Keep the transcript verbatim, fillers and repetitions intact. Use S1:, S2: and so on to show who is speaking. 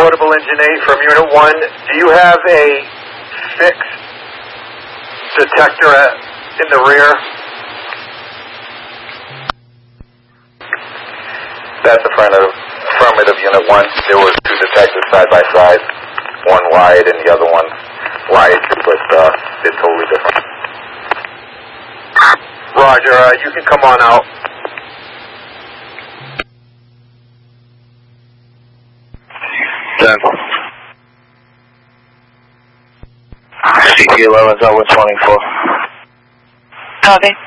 S1: Portable Engine eight from Unit one. Do you have a fixed detector at, in the rear?
S2: That's affirmative, affirmative Unit one. There were two detectors side by side, one wide and the other one wide, but uh, they're totally different.
S1: Roger, uh, you can come on out.
S3: ten. C P eleven, Tower twenty-four.
S4: Copy.